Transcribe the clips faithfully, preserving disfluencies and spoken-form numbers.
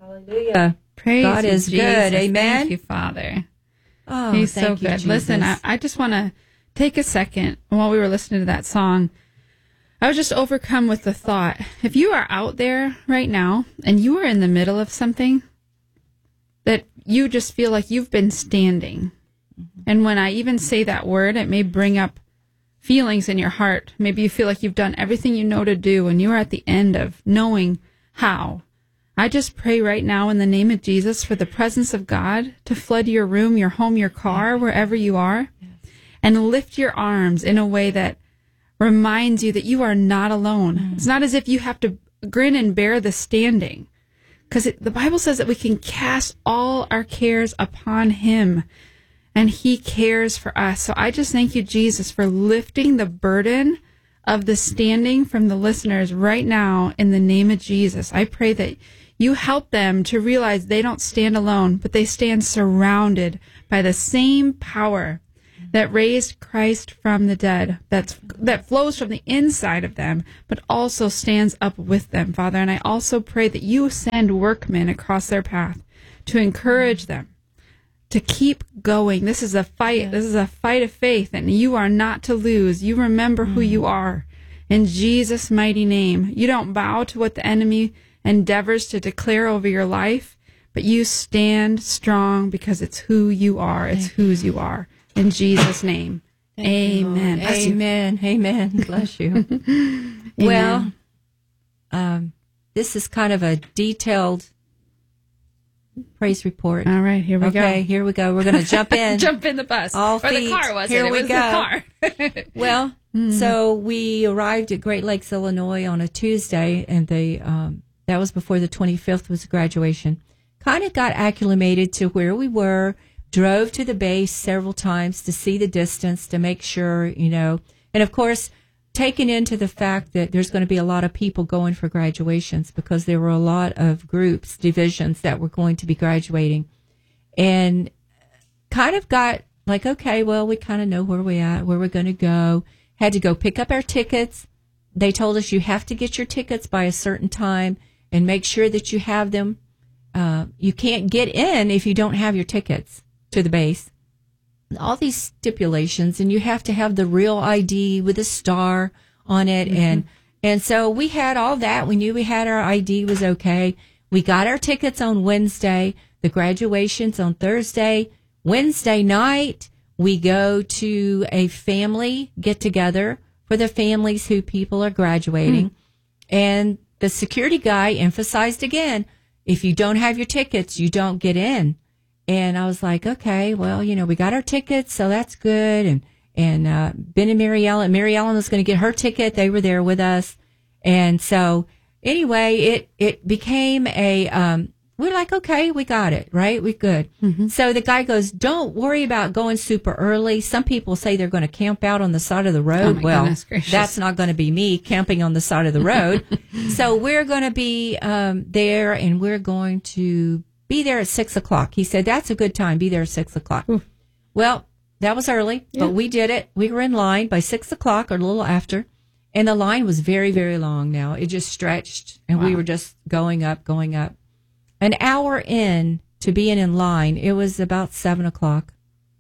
Hallelujah. Praise God is Jesus. good. Amen. Thank you, Father. Oh, He's thank so you, good. Jesus. Listen, I, I just want to take a second while we were listening to that song. I was just overcome with the thought, if you are out there right now and you are in the middle of something that you just feel like you've been standing, mm-hmm. and when I even say that word, it may bring up feelings in your heart. Maybe you feel like you've done everything you know to do and you're at the end of knowing how. I just pray right now in the name of Jesus for the presence of God to flood your room, your home, your car, wherever you are, and lift your arms in a way that reminds you that you are not alone. Mm. It's not as if you have to grin and bear the standing, because the Bible says that we can cast all our cares upon Him, and He cares for us. So I just thank you, Jesus, for lifting the burden of the standing from the listeners right now in the name of Jesus. I pray that you help them to realize they don't stand alone, but they stand surrounded by the same power that raised Christ from the dead, that's, that flows from the inside of them, but also stands up with them, Father. And I also pray that you send workmen across their path to encourage them to keep going. This is a fight. Yes. This is a fight of faith, and you are not to lose. You remember mm. who you are. In Jesus' mighty name, you don't bow to what the enemy endeavors to declare over your life, but you stand strong because it's who you are. It's whose you are. In Jesus' name, Thank amen. You, amen. Amen. Bless you. Well, um, this is kind of a detailed praise report. All right, here we okay, go. Okay, here we go. We're going to jump in. Jump in the bus. All or feet. the car was Here it? we it was go. The car. Well, mm-hmm. so we arrived at Great Lakes, Illinois on a Tuesday, and the um, that was before the twenty-fifth was graduation. Kind of got acclimated to where we were. Drove to the base several times to see the distance, to make sure, you know, and of course, taken into the fact that there's going to be a lot of people going for graduations because there were a lot of groups, divisions that were going to be graduating, and kind of got like, okay, well, we kind of know where we're at, where we're going to go. Had to go pick up our tickets. They told us you have to get your tickets by a certain time and make sure that you have them. Uh, you can't get in if you don't have your tickets to the base. All these stipulations, and you have to have the real I D with a star on it. Mm-hmm. And, and so we had all that. We knew we had our I D was okay. We got our tickets on Wednesday. The graduation's on Thursday. Wednesday night, we go to a family get together for the families who people are graduating. Mm. And the security guy emphasized again, if you don't have your tickets, you don't get in. And I was like, okay, well, you know, we got our tickets, so that's good. And, and, uh, Ben and Mary Ellen, Mary Ellen was going to get her ticket. They were there with us. And so anyway, it, it became a, um, we're like, okay, we got it, right? We good. Mm-hmm. So the guy goes, don't worry about going super early. Some people say they're going to camp out on the side of the road. Oh well, that's not going to be me camping on the side of the road. So we're going to be, um, there, and we're going to be there at six o'clock. He said, that's a good time. Be there at six o'clock. Ooh. Well, that was early, yeah. But we did it. We were in line by six o'clock or a little after. And the line was very, very long now. It just stretched, and wow. we were just going up, going up. An hour in to being in line, it was about seven o'clock.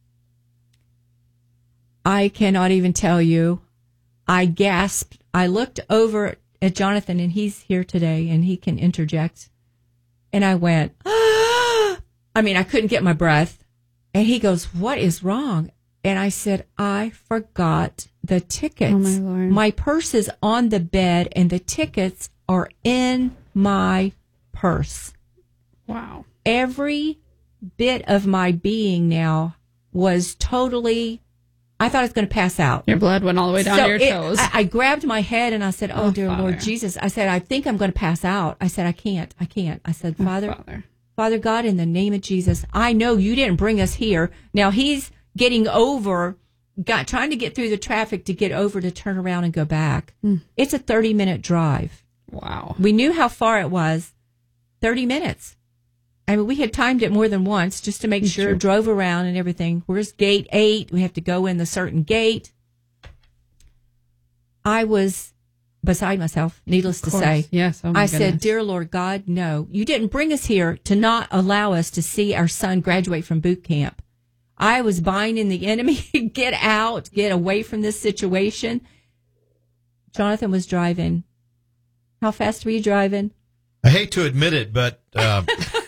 I cannot even tell you. I gasped. I looked over at Jonathan, and he's here today, and he can interject. And I went, ah! I mean, I couldn't get my breath. And he goes, what is wrong? And I said, I forgot the tickets. Oh, my Lord. My purse is on the bed, and the tickets are in my purse. Wow. Every bit of my being now was totally, I thought I was going to pass out. Your blood went all the way down so to your it, toes. I, I grabbed my head and I said, oh, oh dear Father. Lord Jesus. I said, I think I'm going to pass out. I said, I can't. I can't. I said, Father, oh, Father. Father God, in the name of Jesus, I know you didn't bring us here. Now he's getting over, got trying to get through the traffic to get over to turn around and go back. Mm. It's a thirty minute drive. Wow. We knew how far it was. thirty minutes. I mean, we had timed it more than once just to make sure, sure. drove around and everything. Where's gate eight? We have to go in the certain gate. I was beside myself, needless to say. Yes. Oh my I goodness. said, Dear Lord God, no, you didn't bring us here to not allow us to see our son graduate from boot camp. I was binding the enemy. Get out, get away from this situation. Jonathan was driving. How fast were you driving? I hate to admit it, but uh,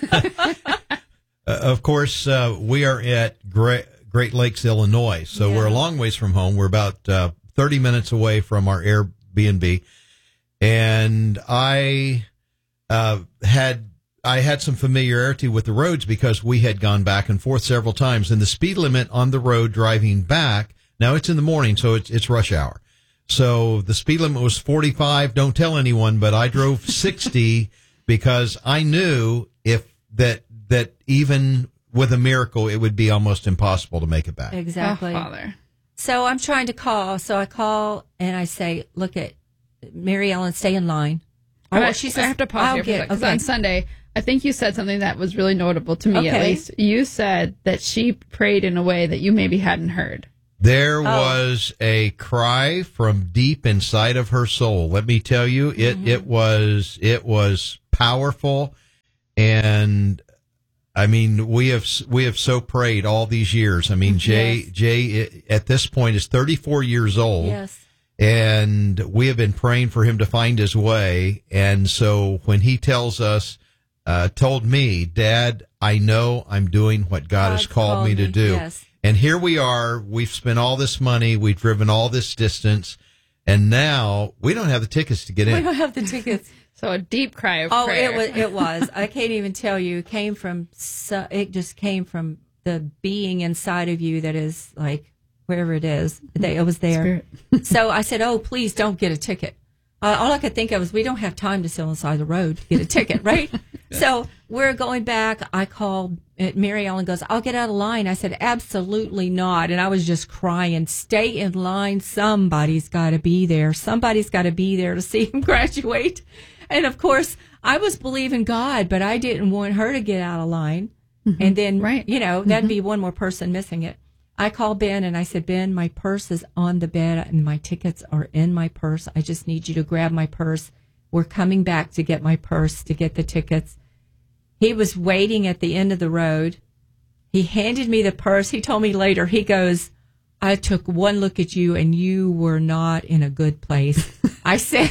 of course, uh, we are at Great, Great Lakes, Illinois. So Yeah. we're a long ways from home. We're about uh, thirty minutes away from our Airbnb. And I uh, had I had some familiarity with the roads because we had gone back and forth several times. And the speed limit on the road driving back, now it's in the morning, so it's, it's rush hour. So the speed limit was forty-five. Don't tell anyone, but I drove sixty because I knew if that that even with a miracle, it would be almost impossible to make it back. Exactly. Oh, Father. So I'm trying to call. So I call and I say, look at Mary Ellen, stay in line. Oh, Oh, I, she I says, have to pause I'll here get, because okay. on Sunday, I think you said something that was really notable to me, at Okay. least. You said that she prayed in a way that you maybe hadn't heard. There Oh. was a cry from deep inside of her soul. Let me tell you, it, Mm-hmm. it was, it was powerful. And I mean, we have, we have so prayed all these years. I mean, Jay, Yes. Jay at this point is thirty-four years old. Yes. And we have been praying for him to find his way. And so when he tells us, uh, told me, Dad, I know I'm doing what God has God's called, called me to me, do. yes. And here we are. We've spent all this money. We've driven all this distance. And now we don't have the tickets to get We in. don't have the tickets. So a deep cry of Oh, prayer. it was. It was. I can't even tell you. It came from. So, it just came from the being inside of you that is like wherever it is. They, it was there. Spirit. So I said, "Oh, please don't get a ticket." Uh, all I could think of was we don't have time to sit on the side of the road to get a ticket, right? So we're going back. I called. uh, Mary Ellen goes, "I'll get out of line." I said, "Absolutely not." And I was just crying. Stay in line. Somebody's got to be there. Somebody's got to be there to see him graduate. And of course, I was believing God, but I didn't want her to get out of line. And then, Right. you know, that'd be one more person missing it. I called Ben and I said, Ben, my purse is on the bed and my tickets are in my purse. I just need you to grab my purse. We're coming back to get my purse, to get the tickets. He was waiting at the end of the road. He handed me the purse. He told me later, he goes, I took one look at you and you were not in a good place. I said,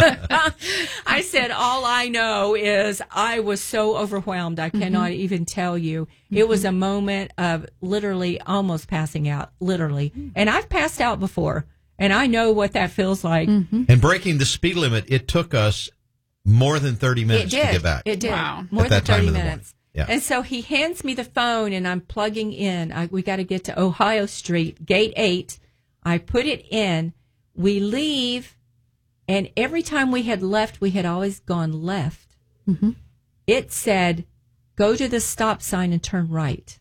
I said, all I know is I was so overwhelmed. I cannot mm-hmm. even tell you. Mm-hmm. It was a moment of literally almost passing out, literally. And I've passed out before and I know what that feels like. Mm-hmm. And breaking the speed limit, it took us more than thirty minutes it did. to get back. It did. Wow. More At than that time thirty of the morning. minutes. Yeah. And so he hands me the phone and I'm plugging in. I, we got to get to Ohio Street, gate eight. I put it in. We leave. And every time we had left, we had always gone left. Mm-hmm. It said, go to the stop sign and turn right.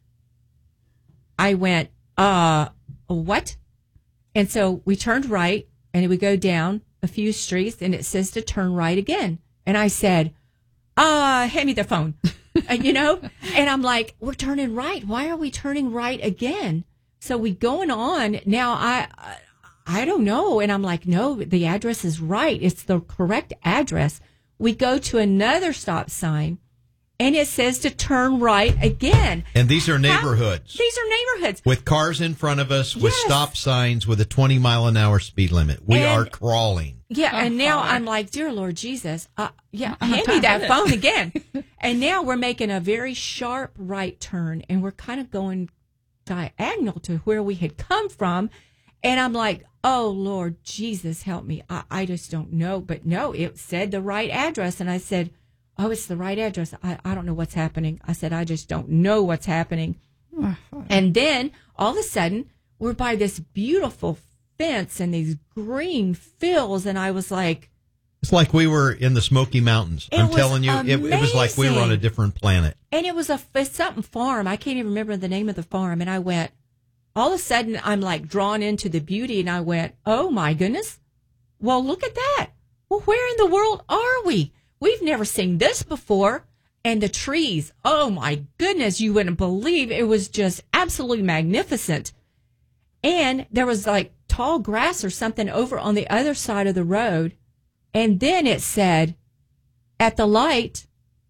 I went, uh, what? And so we turned right and we go down a few streets and it says to turn right again. And I said, uh, hand me the phone. And, you know, and I'm like, we're turning right. Why are we turning right again? So we going on. Now, I I don't know. And I'm like, no, the address is right. It's the correct address. We go to another stop sign, and it says to turn right again. And these are neighborhoods. How? These are neighborhoods. With cars in front of us, with Yes. stop signs, with a twenty mile an hour speed limit. We And- are crawling. Yeah, Oh, and now Father. I'm like, dear Lord Jesus, uh, yeah, I'm hand tired me that of it. phone again. And now we're making a very sharp right turn, and we're kind of going diagonal to where we had come from. And I'm like, oh, Lord Jesus, help me. I, I just don't know. But no, it said the right address. And I said, oh, it's the right address. I, I don't know what's happening. I said, I just don't know what's happening. And then all of a sudden, we're by this beautiful fence and these green fields. And I was like, It's like we were in the Smoky Mountains. It I'm was telling you, it, it was like we were on a amazing. different planet. and it was a it's something farm. I can't even remember the name of the farm. And I went, all of a sudden, I'm like drawn into the beauty. And I went, oh my goodness. Well, look at that. Well, where in the world are we? We've never seen this before. And the trees, oh my goodness, you wouldn't believe it was just absolutely magnificent. And there was like tall grass or something over on the other side of the road. And then it said, at the light,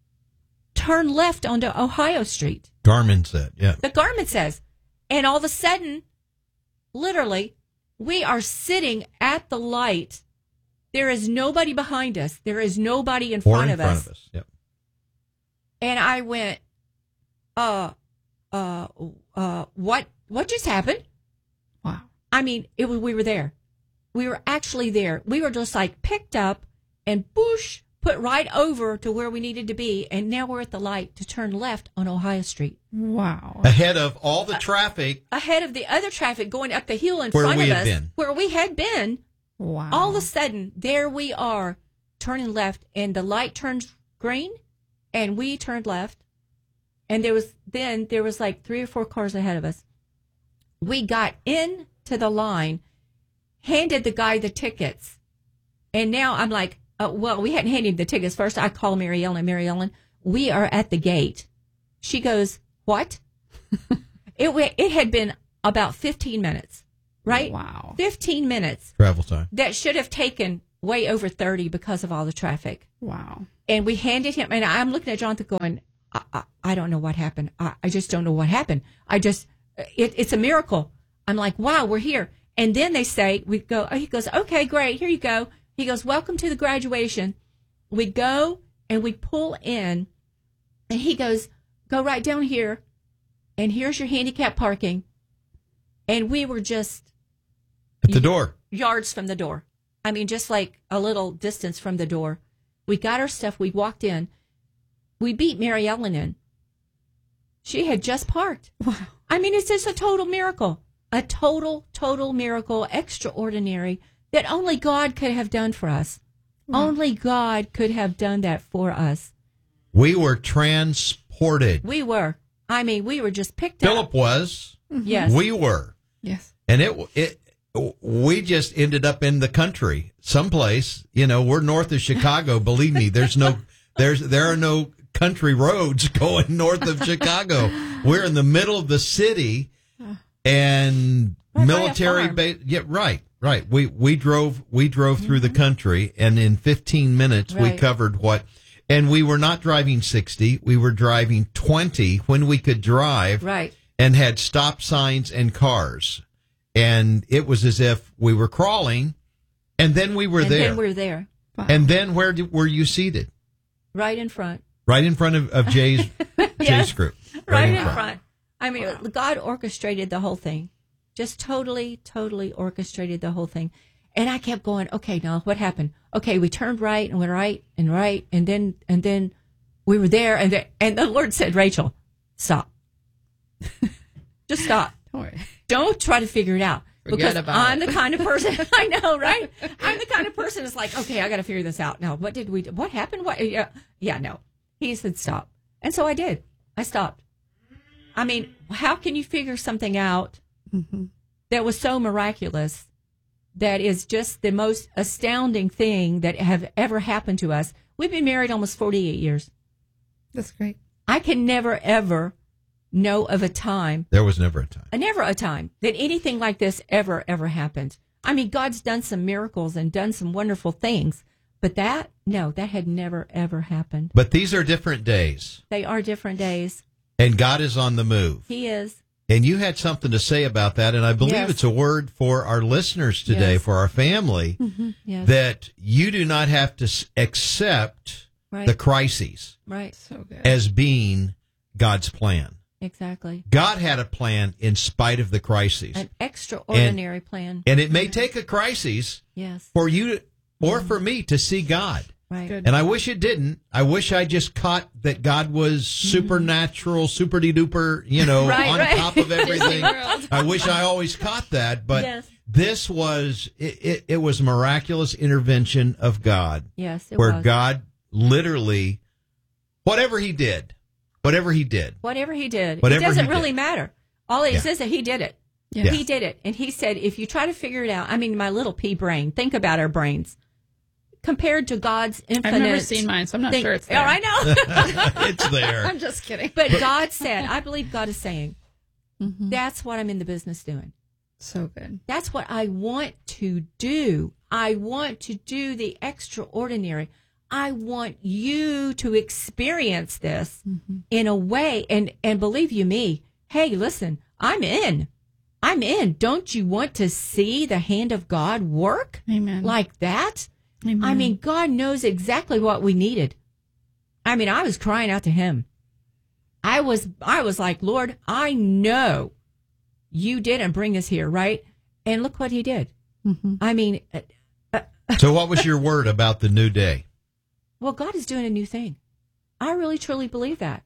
turn left onto Ohio Street. Garmin said, yeah. The Garmin says. And all of a sudden, literally, we are sitting at the light. There is nobody behind us. There is nobody in Or front in of front us. of us. Yep. And I went, uh, uh, uh, what, what just happened? Wow. I mean, it was, we were there. We were actually there. We were just like picked up and boosh, put right over to where we needed to be. And now we're at the light to turn left on Ohio Street. Wow. Ahead of all the traffic. Ahead of the other traffic going up the hill in Where front we of had us. been. Where we had been. Wow. All of a sudden, there we are turning left and the light turns green and we turned left. And there was, then there was like three or four cars ahead of us. We got into the line, handed the guy the tickets. And now I'm like, uh, well, we hadn't handed him the tickets. First, I call Mary Ellen. Mary Ellen, we are at the gate. She goes, what? it wa- It had been about fifteen minutes, right? Wow. fifteen minutes. Travel time. That should have taken way over thirty because of all the traffic. Wow. And we handed him, and I'm looking at Jonathan going, I, I, I don't know what happened. I, I just don't know what happened. I just, it, it's a miracle. I'm like, wow, we're here. And then they say, we go, oh, he goes, okay, great, here you go. He goes, welcome to the graduation. We go and we pull in, and he goes, go right down here, and here's your handicap parking. And we were just At the door. yards from the door. I mean, just like a little distance from the door. We got our stuff. We walked in. We beat Mary Ellen in. She had just parked. Wow. I mean, it's just a total miracle. A total, total miracle, extraordinary, that only God could have done for us. Wow. Only God could have done that for us. We were transported. We were. I mean, we were just picked up. Philip was. Yes. We were. Yes. And it, it, we just ended up in the country, someplace. You know, we're north of Chicago. Believe me, there's no, there's, there are no country roads going north of Chicago. We're in the middle of the city, and Right by a military farm. base. Yeah, right, right. We we drove we drove through the country, and in fifteen minutes we Right. covered what. And we were not driving sixty. We were driving twenty when we could drive. Right. And had stop signs and cars. And it was as if we were crawling, and then we were and there. then we were there, Wow. And then where did, were you seated? right in front. Right in front of, of Jay's, Yes. Jay's group. Right in front. I mean, God orchestrated the whole thing. Just totally, totally orchestrated the whole thing. And I kept going, okay, now what happened? Okay, we turned right and went right and right. And then, and then we were there. And, the, and the Lord said, Rachel, stop. Just stop. Don't worry. Don't try to figure it out. Forget because about I'm it. the kind of person, I know, right? I'm the kind of person that's like, okay, I got to figure this out. Now, what did we do? What happened? What? Yeah, yeah, no. He said, stop. And so I did. I stopped. I mean, how can you figure something out Mm-hmm. that was so miraculous, that is just the most astounding thing that have ever happened to us? We've been married almost forty-eight years. That's great. I can never, ever know of a time, There was never a time. uh, never a time that anything like this ever, ever happened. I mean, God's done some miracles and done some wonderful things, but that, no, that had never, ever happened. But these are different days, They are different days. and God is on the move. He is. And you had something to say about that, and I believe Yes. it's a word for our listeners today, Yes. for our family, Yes. that you do not have to s- accept Right. the crises Right. So good. as being God's plan. Exactly. God had a plan in spite of the crises. An extraordinary plan. And it may take a crisis Yes. for you to, or for me to see God. Right. Good. And I wish it didn't. I wish I just caught that God was supernatural, super de duper, you know, Right, on right. top of everything. World. I wish I always caught that. But Yes. this was, it, it, it was miraculous intervention of God, Yes, it where was. God literally, whatever he did, whatever he did, Whatever he did, Whatever it doesn't he really did. matter. All it Yeah. says that he did it. Yeah. He did it. And he said, if you try to figure it out, I mean, my little pea brain, think about our brains. Compared to God's infinite. I've never seen mine, so I'm not thing- sure it's there. Oh, I know. it's there. I'm just kidding. But God said, I believe God is saying, that's what I'm in the business doing. So good. That's what I want to do. I want to do the extraordinary. I want you to experience this mm-hmm. in a way. And, and believe you me, hey, listen, I'm in. I'm in. Don't you want to see the hand of God work Amen. Like that? Amen. I mean, God knows exactly what we needed. I mean, I was crying out to him. I was, I was like, Lord, I know you didn't bring us here, right? And look what he did. Mm-hmm. I mean, uh, uh, so what was your word about the new day? Well, God is doing a new thing. I really, truly believe that.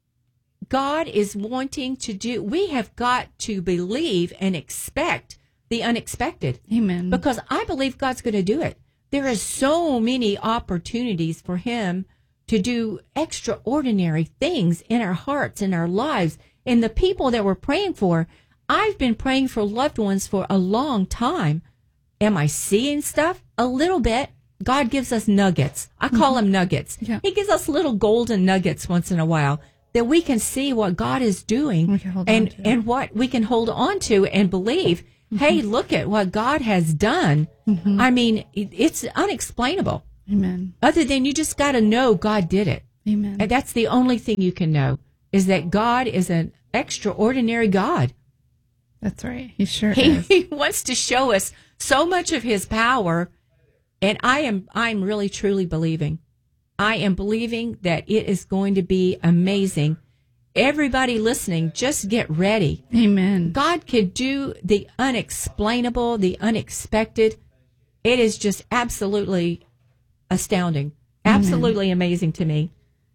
God is wanting to do, we have got to believe and expect the unexpected. Amen. Because I believe God's going to do it. There are so many opportunities for him to do extraordinary things in our hearts, in our lives, and the people that we're praying for. I've been praying for loved ones for a long time. Am I seeing stuff? A little bit. God gives us nuggets. I call mm-hmm. them nuggets. Yeah. He gives us little golden nuggets once in a while that we can see what God is doing and, and what we can hold on to and believe. Mm-hmm. Hey, look at what God has done. Mm-hmm. I mean, it, it's unexplainable. Amen. Other than you just got to know God did it. Amen. And that's the only thing you can know is that God is an extraordinary God. That's right. He sure he, is. He wants to show us so much of his power. And I am, I'm really truly believing. I am believing that it is going to be amazing. Everybody listening, just get ready. Amen. God could do the unexplainable, the unexpected. It is just absolutely astounding. Absolutely Amen. Amazing to me.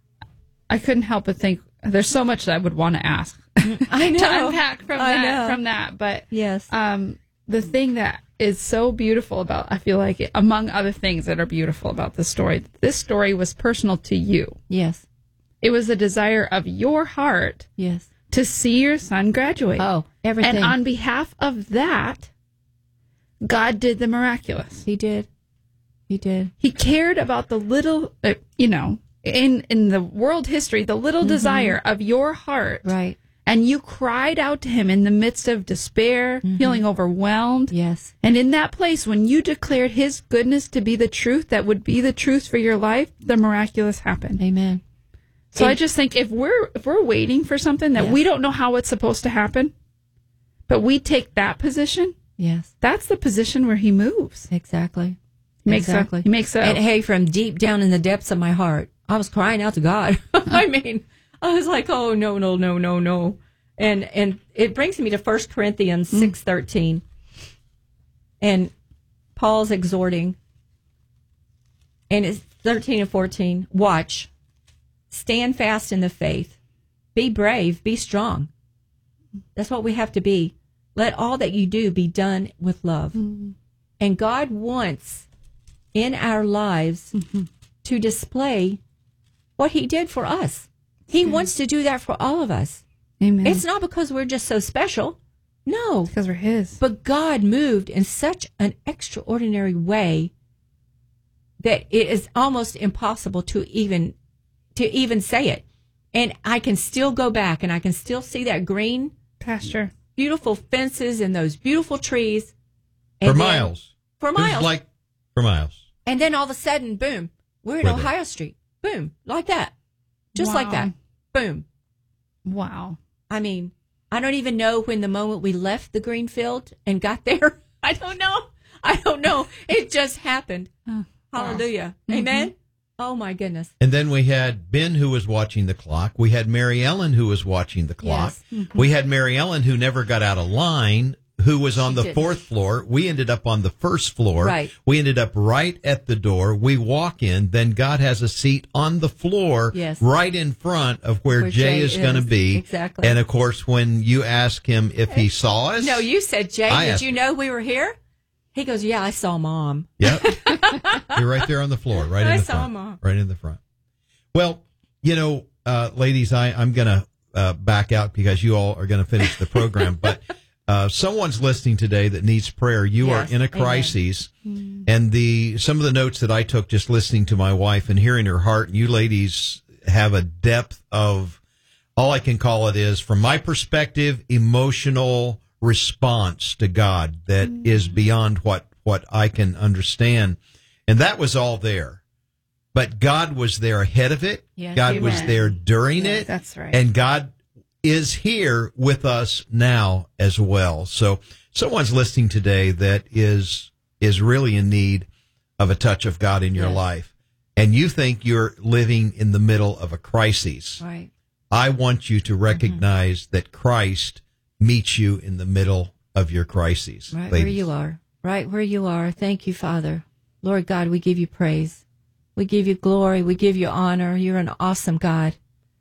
I couldn't help but think there's so much that I would want to ask. I know. to unpack from I that know. from that. But yes. Um the thing that is so beautiful about, I feel like, it, among other things that are beautiful about this story, this story was personal to you. Yes. It was a desire of your heart. Yes. To see your son graduate. Oh, everything. And on behalf of that, God did the miraculous. He did. He did. He cared about the little, uh, you know, in, in the world history, the little mm-hmm. desire of your heart. Right. And you cried out to him in the midst of despair, mm-hmm. feeling overwhelmed. Yes. And in that place, when you declared his goodness to be the truth that would be the truth for your life, the miraculous happened. Amen. So and, I just think if we're if we're waiting for something that yes. we don't know how it's supposed to happen, but we take that position, yes, that's the position where he moves. Exactly. He makes exactly. A, he makes a, and hey, from deep down in the depths of my heart, I was crying out to God. I mean, I was like, oh, no, no, no, no, no. And and it brings me to First Corinthians six thirteen. And Paul's exhorting. And it's thirteen and fourteen. Watch. Stand fast in the faith. Be brave. Be strong. That's what we have to be. Let all that you do be done with love. Mm-hmm. And God wants in our lives mm-hmm. to display what he did for us. He mm-hmm. wants to do that for all of us. Amen. It's not because we're just so special. No. It's because we're his. But God moved in such an extraordinary way that it is almost impossible to even to even say it. And I can still go back and I can still see that green pasture, beautiful fences and those beautiful trees. For then, miles. For miles. Like for miles. And then all of a sudden, boom, we're in Where Ohio they? Street. Boom, like that. Just wow. like that. Boom. Wow. I mean, I don't even know when the moment we left the green field and got there. I don't know. I don't know. It just happened. Oh, hallelujah. Wow. Amen. Mm-hmm. Oh, my goodness. And then we had Ben, who was watching the clock. We had Mary Ellen, who was watching the clock. Yes. Mm-hmm. We had Mary Ellen, who never got out of line, who was on the fourth floor. We ended up on the first floor. Right. We ended up right at the door. We walk in. Then God has a seat on the floor yes. right in front of where, where Jay, Jay is, is. going to be. Exactly. And, of course, when you ask him if he saw us. No, you said, Jay, I did asked, you know we were here? He goes, yeah, I saw Mom. Yep. You're right there on the floor, right in I the saw front. Mom. Right in the front. Well, you know, uh, ladies, I, I'm going to uh, back out because you all are going to finish the program. But uh, someone's listening today that needs prayer. You yes, are in a crisis. Amen. And the some of the notes that I took just listening to my wife and hearing her heart, you ladies have a depth of, all I can call it is, from my perspective, emotional response to God that mm. is beyond what, what I can understand. And that was all there. But God was there ahead of it. Yes, God Amen. was there during Yes, it. that's right. And God is here with us now as well. So someone's listening today that is is really in need of a touch of God in your Yes. life. And you think you're living in the middle of a crisis. Right. I want you to recognize mm-hmm. that Christ meets you in the middle of your crises. Right ladies. where you are. Right where you are. Thank you, Father. Lord God, we give you praise. We give you glory. We give you honor. You're an awesome God.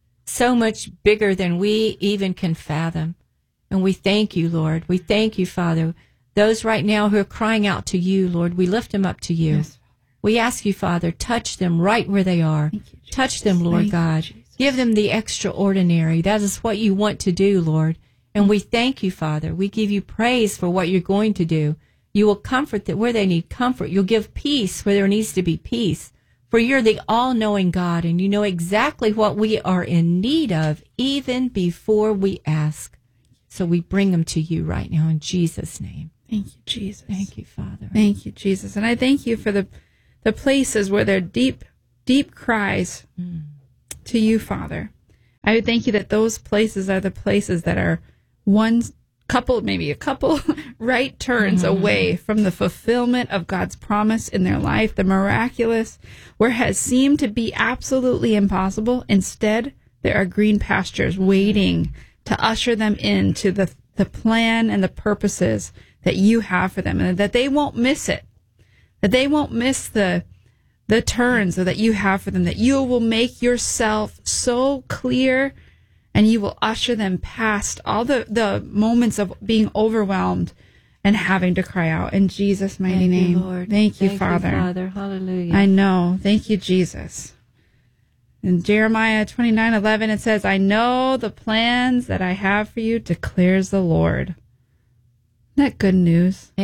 So much bigger than we even can fathom. And we thank you, Lord. We thank you, Father. Those right now who are crying out to you, Lord, we lift them up to you. Yes. We ask you, Father, touch them right where they are. You, touch them, Lord Thank God. You, Give them the extraordinary. That is what you want to do, Lord. And we thank you, Father. We give you praise for what you're going to do. You will comfort them where they need comfort. You'll give peace where there needs to be peace. For you're the all-knowing God, and you know exactly what we are in need of even before we ask. So we bring them to you right now in Jesus' name. Thank you, Jesus. Thank you, Father. Thank you, Jesus. And I thank you for the the places where there are deep, deep cries mm. to you, Father. I would thank you that those places are the places that are one couple, maybe a couple right turns mm-hmm. away from the fulfillment of God's promise in their life, the miraculous, where it has seemed to be absolutely impossible. Instead, there are green pastures waiting to usher them into the, the plan and the purposes that you have for them, and that they won't miss it, that they won't miss the the turns that you have for them, that you will make yourself so clear and you will usher them past all the, the moments of being overwhelmed and having to cry out in Jesus' mighty Thank name. You, Lord. Thank you, Thank Father. You, Father. Hallelujah. I know. Thank you, Jesus. In Jeremiah twenty-nine eleven, it says, I know the plans that I have for you, declares the Lord. Isn't that good news?